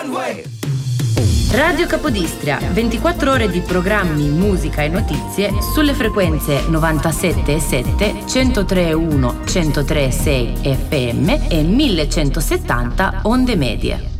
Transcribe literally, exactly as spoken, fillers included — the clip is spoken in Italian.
Radio Capodistria, ventiquattro ore di programmi, musica e notizie sulle frequenze novantasette virgola sette, centotre virgola uno, centotre virgola sei F M e millecentosettanta onde medie.